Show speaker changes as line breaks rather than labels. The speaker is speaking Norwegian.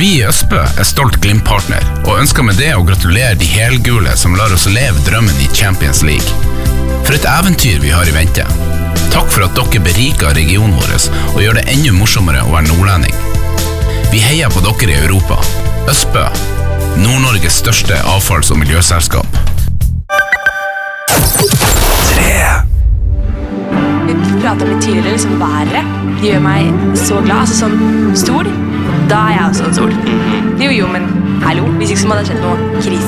Vi i Østbø stolt Glimt-partner, og ønsker med det å gratulere de helgule som lar oss leve drømmen i Champions League. For et eventyr vi har i vente. Takk for at dere beriker regionen vår og gjør det enda morsommere å være nordlending. Vi heier på dere i Europa. Østbø, Nord-Norges største avfalls- og miljøselskap.
Vi pratet litt tidligere, liksom været. Det gjør meg så glad. Altså sånn stol, da jeg også en stol. Jo, men hallo, hvis ikke så må det ha skjedd noe krise.